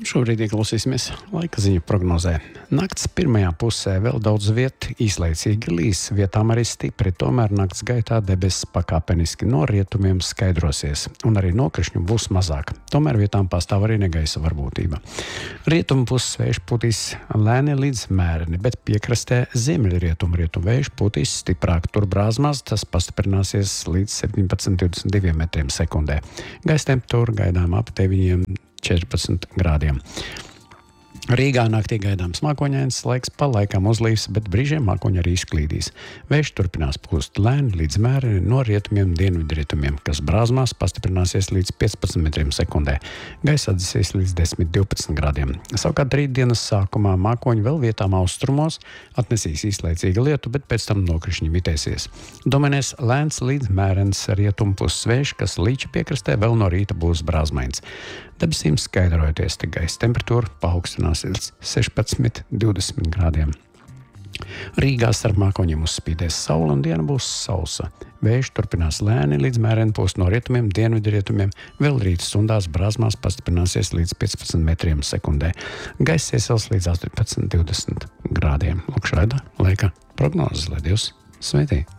Šobrīd ieklausīsimies laika ziņu prognozē. Nakts pirmajā pusē vēl daudz vietu īslaicīgi līs, vietām arī stipri, tomēr nakts gaitā debesis pakāpeniski no rietumiem skaidrosies, un arī nokrišņu būs mazāk. Tomēr vietām pastāv arī negaisa varbūtība. Rietumu puses vējš putīs lēni līdz mēreni, bet piekrastē ziemeļrietumu vējš putīs stiprāk. Tur brāzmās tas pastiprināsies līdz 17,22 metriem sekundē. Gaisa temperatūra gaidām ap 9,14 grādiem. Rīgā naktī gaidāms mākoņains laiks, pa laikam uzlīs, bet brīžiem mākoņi arī izklīdīs. Vējš turpinās pūst lēni līdz mēreni no rietumiem dienvidrietumiem, kas brāzmās pastiprināsies līdz 15 metriem sekundē. Gaisa atdzesīs līdz 10-12 grādiem. Savukārt rītdienas sākumā mākoņi vēl vietām austrumos atnesīs īslaicīgu lietu, bet pēc tam nokrišņi mitēsies. Dominēs lēns līdz mērens rietumu puses vējš, kas Līča piekrastē vēl no rīta būs brāzmains. Debesīm skaidrojoties, te gaisa temperatūra paaugstinās līdz 16-20 grādiem. Rīgā starp mākoņiem uzspīdēs saule un diena būs sausa. Vējš turpinās lēni līdz mēreni pūst no rietumiem, dienvidrietumiem, vēl rīta stundās brāzmās pastiprināsies līdz 15 metriem sekundē. Gaisa iesals līdz 18-20 grādiem. Lūk, šāda laika prognozes, lai Dievs sveitī!